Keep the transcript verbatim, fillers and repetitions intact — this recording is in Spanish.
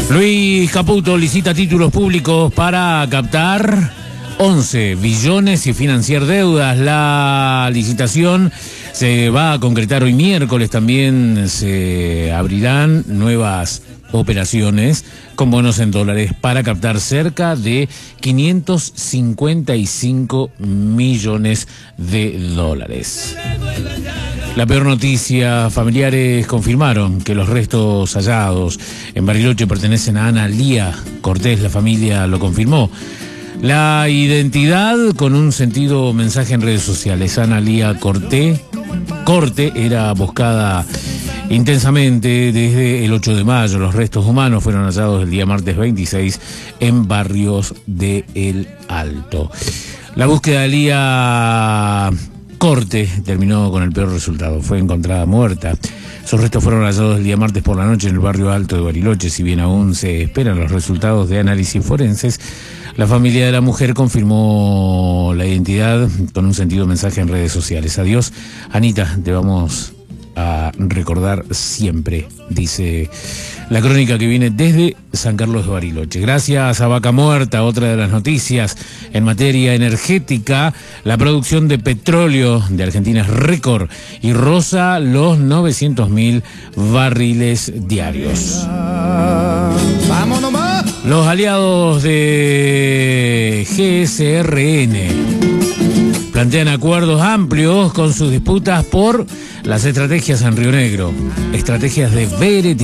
Luis Caputo licita títulos públicos para captar once billones y financiar deudas. La licitación se va a concretar hoy miércoles. También se abrirán nuevas operaciones con bonos en dólares para captar cerca de quinientos cincuenta y cinco millones de dólares. La peor noticia: familiares confirmaron que los restos hallados en Bariloche pertenecen a Ana Lía Cortés. La familia lo confirmó. La identidad con un sentido mensaje en redes sociales. Ana Lía Corté, Corte era buscada intensamente desde el ocho de mayo. Los restos humanos fueron hallados el día martes veintiséis en Barrios de El Alto. La búsqueda de Lía Corte terminó con el peor resultado. Fue encontrada muerta. Sus restos fueron hallados el día martes por la noche en el barrio Alto de Bariloche. Si bien aún se esperan los resultados de análisis forenses, la familia de la mujer confirmó la identidad con un sentido mensaje en redes sociales. Adiós, Anita, te vamos a recordar siempre, dice la crónica que viene desde San Carlos de Bariloche. Gracias a Vaca Muerta. Otra de las noticias en materia energética: la producción de petróleo de Argentina es récord y roza los novecientos mil barriles diarios. ¡Vámonos más! Los aliados de G S R N plantean acuerdos amplios con sus disputas por las estrategias en Río Negro, estrategias de Beret